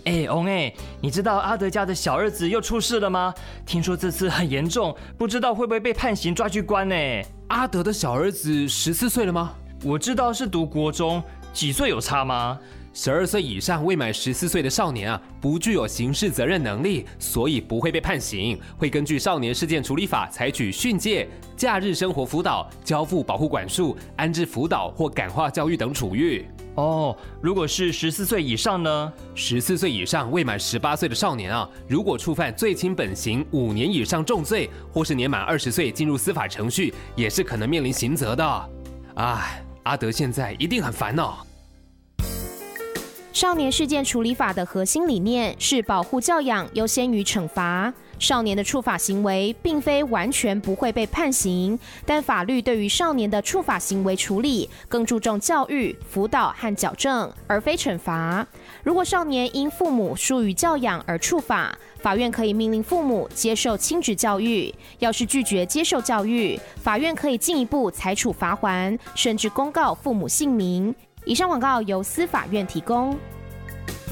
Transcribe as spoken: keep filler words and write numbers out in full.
哎，翁哎，你知道阿德家的小儿子又出事了吗？听说这次很严重，不知道会不会被判刑抓去关呢？ 阿德的小儿子十四岁了吗？ 我知道是读国中，几岁有差吗？ 十二岁以上未满十四岁的少年啊，不具有刑事责任能力，所以不会被判刑，会根据少年事件处理法采取训诫、假日生活辅导、交付保护管束、安置辅导或感化教育等处遇。 哦，如果是十四岁以上呢？ 十四岁以上未满十八岁的少年啊，如果触犯最轻本刑五年以上重罪，或是年满二十岁进入司法程序，也是可能面临刑责的。唉，阿德现在一定很烦恼。 少年事件处理法的核心理念是保护教养优先于惩罚。少年的触法行为并非完全不会被判刑，但法律对于少年的触法行为处理更注重教育、辅导和矫正，而非惩罚。如果少年因父母疏于教养而触法，法院可以命令父母接受亲职教育。要是拒绝接受教育，法院可以进一步裁处罚锾，甚至公告父母姓名。以上广告由司法院提供。